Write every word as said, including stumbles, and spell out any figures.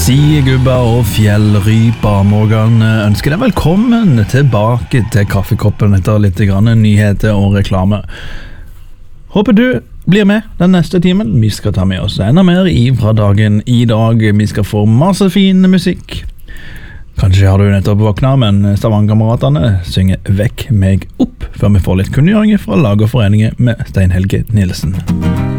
Sigubba og fjellrypa Morgan ønsker deg velkommen tilbake til kaffekoppen etter litt grann nyheter og reklame. Håper du blir med den neste timen. Vi skal ta med oss enda mer i fra dagen i dag. Vi skal få masse fin musikk. Kanskje har du nettopp våkna, men Stavanger-kameratene synger Vekk meg opp før vi får litt kunngjøringer fra lag og foreninger med Stein Helge Nielsen.